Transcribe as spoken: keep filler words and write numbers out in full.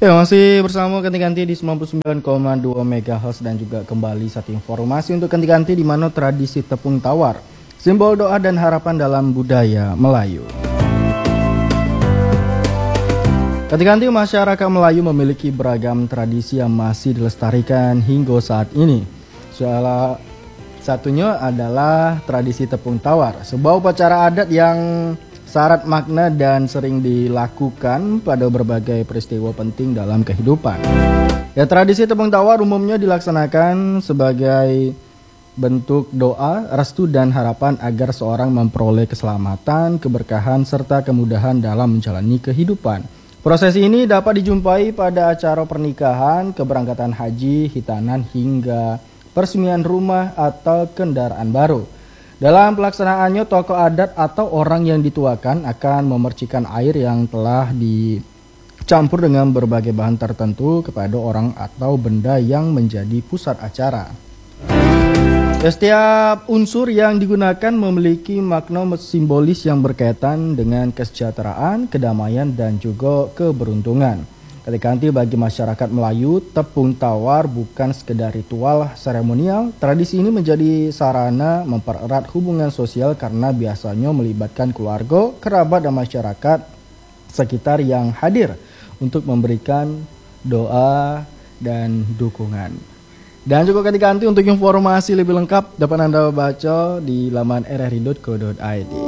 Ya, masih bersama Ganti-Ganti di sembilan puluh sembilan koma dua megahertz dan juga kembali satu informasi untuk Ganti-Ganti di mana tradisi tepung tawar, simbol doa dan harapan dalam budaya Melayu. Ganti-Ganti masyarakat Melayu memiliki beragam tradisi yang masih dilestarikan hingga saat ini. Salah satunya adalah tradisi tepung tawar, sebuah upacara adat yang syarat makna dan sering dilakukan pada berbagai peristiwa penting dalam kehidupan. Ya, tradisi tepung tawar umumnya dilaksanakan sebagai bentuk doa, restu dan harapan agar seorang memperoleh keselamatan, keberkahan serta kemudahan dalam menjalani kehidupan. Proses ini dapat dijumpai pada acara pernikahan, keberangkatan haji, hitanan hingga peresmian rumah atau kendaraan baru. Dalam pelaksanaannya, tokoh adat atau orang yang dituakan akan memercikan air yang telah dicampur dengan berbagai bahan tertentu kepada orang atau benda yang menjadi pusat acara. Setiap unsur yang digunakan memiliki makna simbolis yang berkaitan dengan kesejahteraan, kedamaian, dan juga keberuntungan. Ganti-ganti bagi masyarakat Melayu, tepung tawar bukan sekedar ritual seremonial. Tradisi ini menjadi sarana mempererat hubungan sosial karena biasanya melibatkan keluarga, kerabat, dan masyarakat sekitar yang hadir untuk memberikan doa dan dukungan. Dan juga ganti-ganti untuk informasi lebih lengkap dapat Anda baca di laman r r i dot co dot i d.